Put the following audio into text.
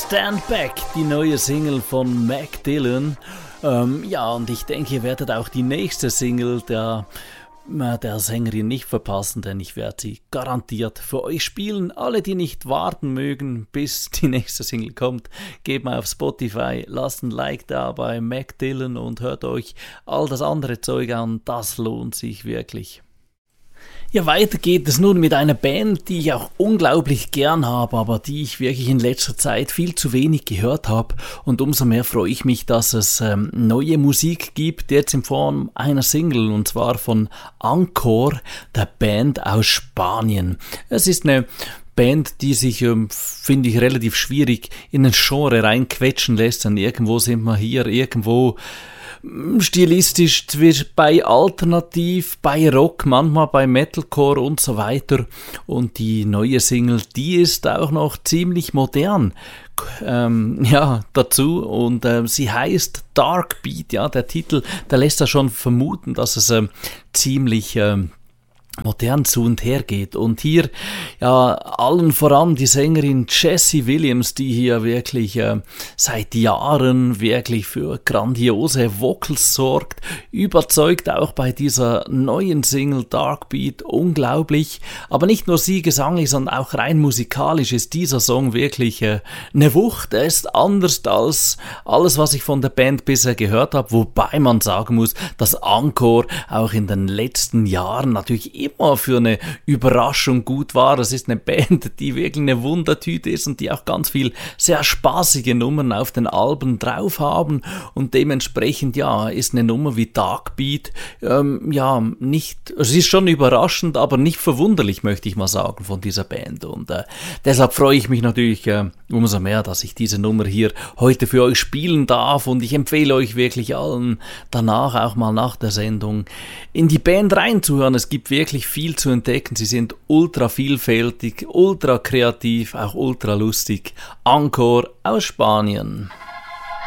Stand Back, die neue Single von Mac Dillon. Und ich denke, ihr werdet auch die nächste Single der Sängerin nicht verpassen, denn ich werde sie garantiert für euch spielen. Alle, die nicht warten mögen, bis die nächste Single kommt, geht mal auf Spotify, lasst ein Like da bei Mac Dillon und hört euch all das andere Zeug an. Das lohnt sich wirklich. Ja, weiter geht es nun mit einer Band, die ich auch unglaublich gern habe, aber die ich wirklich in letzter Zeit viel zu wenig gehört habe. Und umso mehr freue ich mich, dass es neue Musik gibt, jetzt in Form einer Single, und zwar von Encore, der Band aus Spanien. Es ist eine Band, die sich, finde ich, relativ schwierig in ein Genre reinquetschen lässt. Und irgendwo sind wir hier, irgendwo stilistisch bei Alternativ, bei Rock, manchmal bei Metalcore und so weiter. Und die neue Single, die ist auch noch ziemlich modern dazu. Und sie heißt Dark Beat. Ja, der Titel, der lässt ja schon vermuten, dass es ziemlich modern zu und her geht. Und hier, allen voran die Sängerin Jessie Williams, die hier wirklich seit Jahren wirklich für grandiose Vocals sorgt, überzeugt auch bei dieser neuen Single Dark Beat unglaublich. Aber nicht nur sie gesanglich, sondern auch rein musikalisch ist dieser Song wirklich eine Wucht. Er ist anders als alles, was ich von der Band bisher gehört habe, wobei man sagen muss, dass Encore auch in den letzten Jahren natürlich immer für eine Überraschung gut war. Es ist eine Band, die wirklich eine Wundertüte ist und die auch ganz viel sehr spaßige Nummern auf den Alben drauf haben, und dementsprechend ist eine Nummer wie Dark Beat es ist schon überraschend, aber nicht verwunderlich, möchte ich mal sagen, von dieser Band, und deshalb freue ich mich natürlich umso mehr, dass ich diese Nummer hier heute für euch spielen darf, und ich empfehle euch wirklich allen danach auch mal nach der Sendung in die Band reinzuhören. Es gibt wirklich viel zu entdecken. Sie sind ultra vielfältig, ultra kreativ, auch ultra lustig. Encore aus Spanien.